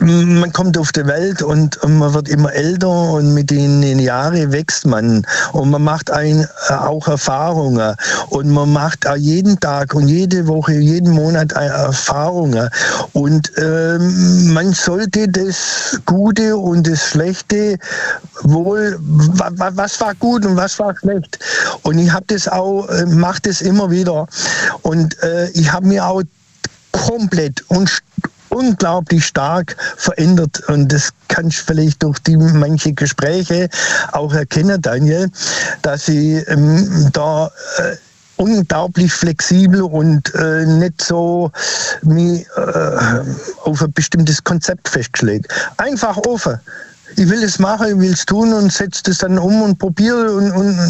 man kommt auf die Welt und man wird immer älter und mit den Jahren wächst man und man macht auch Erfahrungen und man macht auch jeden Tag und jede Woche, jeden Monat Erfahrungen und man sollte das Gute und das Schlechte wohl, was war gut und was war schlecht, und ich habe das auch, mache das immer wieder, und ich habe mir auch komplett und unglaublich stark verändert, und das kannst du vielleicht durch manche Gespräche auch erkennen, Daniel, dass ich da unglaublich flexibel und nicht so mich auf ein bestimmtes Konzept festgelegt. Einfach offen. Ich will es machen, ich will es tun und setze das dann um und probiere und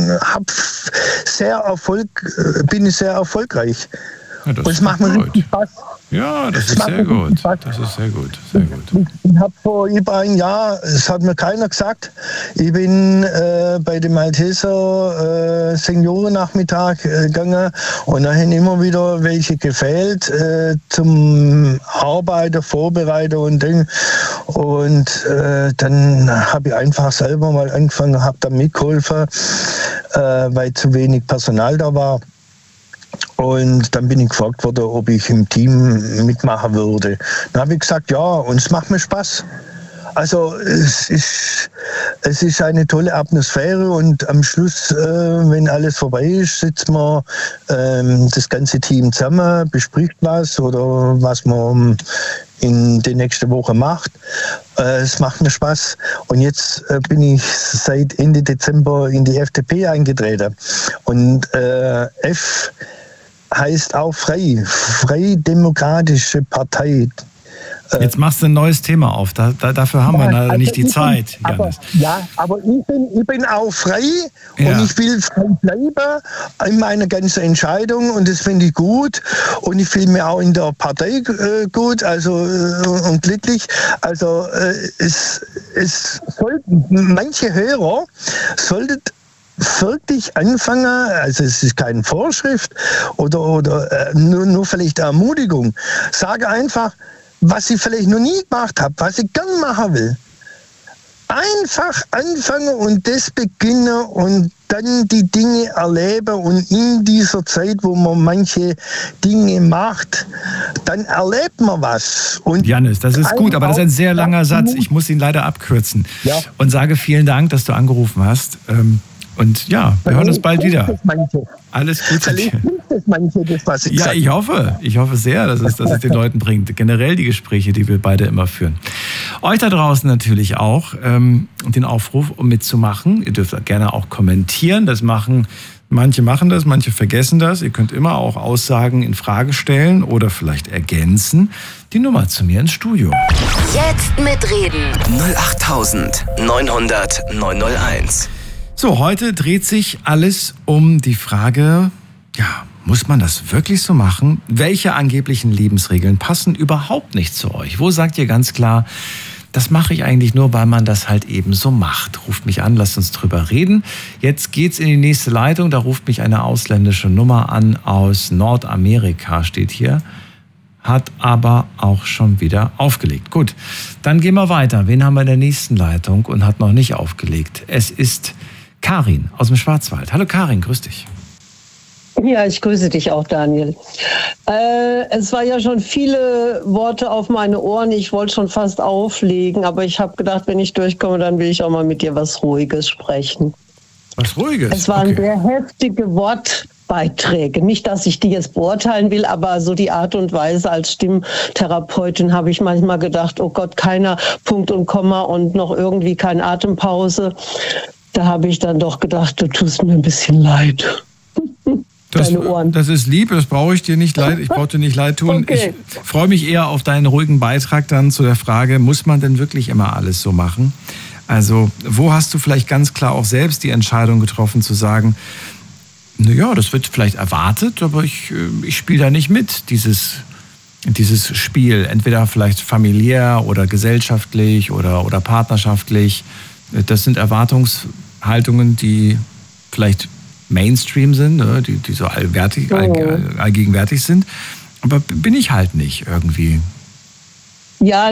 bin sehr erfolgreich. Ja, und es macht mir richtig Spaß. Ja, das ist sehr gut. Das ist sehr gut. Sehr gut. Ich habe vor über ein Jahr, das hat mir keiner gesagt, ich bin bei dem Malteser Seniorennachmittag gegangen, und da haben immer wieder welche gefehlt zum Arbeiten, Vorbereiten und Ding. Und dann habe ich einfach selber mal angefangen, habe da mitgeholfen, weil zu wenig Personal da war. Und dann bin ich gefragt worden, ob ich im Team mitmachen würde. Dann habe ich gesagt, ja, und es macht mir Spaß. Also es ist eine tolle Atmosphäre, und am Schluss, wenn alles vorbei ist, sitzt man das ganze Team zusammen, bespricht was oder was man in der nächsten Woche macht. Es macht mir Spaß. Und jetzt bin ich seit Ende Dezember in die FDP eingetreten. Und F heißt auch Freidemokratische Partei. Jetzt machst du ein neues Thema auf. Dafür haben wir leider nicht die Zeit. Aber ich bin auch frei, und ich will frei bleiben in meiner ganzen Entscheidung, und das finde ich gut. Und ich fühle mich auch in der Partei gut, also und glücklich. Also es sollten manche Hörer sollten wirklich anfangen, also es ist keine Vorschrift oder nur vielleicht eine Ermutigung. Sage einfach, was ich vielleicht noch nie gemacht habe, was ich gern machen will. Einfach anfangen und das beginnen und dann die Dinge erleben, und in dieser Zeit, wo man manche Dinge macht, dann erlebt man was. Und Jannis, das ist gut, aber das ist ein sehr langer Satz. Ich muss ihn leider abkürzen. Ja. Und sage vielen Dank, dass du angerufen hast. Und ja, wir hören uns bald wieder. Alles Gute dir. Ja, ich hoffe sehr, dass es den Leuten bringt. Generell die Gespräche, die wir beide immer führen. Euch da draußen natürlich auch den Aufruf, um mitzumachen. Ihr dürft gerne auch kommentieren. Manche machen das, manche vergessen das. Ihr könnt immer auch Aussagen in Frage stellen oder vielleicht ergänzen. Die Nummer zu mir ins Studio. Jetzt mitreden. 08900 901. So, heute dreht sich alles um die Frage, muss man das wirklich so machen? Welche angeblichen Lebensregeln passen überhaupt nicht zu euch? Wo sagt ihr ganz klar, das mache ich eigentlich nur, weil man das halt eben so macht? Ruft mich an, lasst uns drüber reden. Jetzt geht's in die nächste Leitung, da ruft mich eine ausländische Nummer an aus Nordamerika, steht hier. Hat aber auch schon wieder aufgelegt. Gut, dann gehen wir weiter. Wen haben wir in der nächsten Leitung und hat noch nicht aufgelegt? Es ist Karin aus dem Schwarzwald. Hallo Karin, grüß dich. Ja, ich grüße dich auch, Daniel. Es war ja schon viele Worte auf meine Ohren. Ich wollte schon fast auflegen, aber ich habe gedacht, wenn ich durchkomme, dann will ich auch mal mit dir was Ruhiges sprechen. Was Ruhiges? Es waren sehr heftige Wortbeiträge. Nicht, dass ich die jetzt beurteilen will, aber so die Art und Weise als Stimmtherapeutin habe ich manchmal gedacht, oh Gott, keiner Punkt und Komma und noch irgendwie keine Atempause. Da habe ich dann doch gedacht, du tust mir ein bisschen leid. Deine Ohren. Das ist lieb, das brauche ich dir nicht leid. Ich brauche dir nicht leid tun. Okay. Ich freue mich eher auf deinen ruhigen Beitrag dann zu der Frage, muss man denn wirklich immer alles so machen? Also, wo hast du vielleicht ganz klar auch selbst die Entscheidung getroffen zu sagen, naja, das wird vielleicht erwartet, aber ich spiele da nicht mit, dieses Spiel. Entweder vielleicht familiär oder gesellschaftlich oder partnerschaftlich. Das sind Erwartungshaltungen, die vielleicht Mainstream sind, die so allgegenwärtig sind. Aber bin ich halt nicht irgendwie. Ja,